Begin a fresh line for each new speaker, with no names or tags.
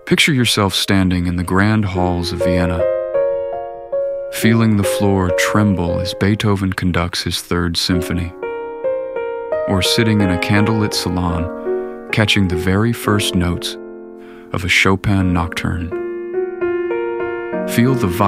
Picture yourself standing in the grand halls of Vienna, feeling the floor tremble as Beethoven conducts his Third Symphony, or sitting in a candlelit salon, catching the very first notes of a Chopin nocturne. Feel the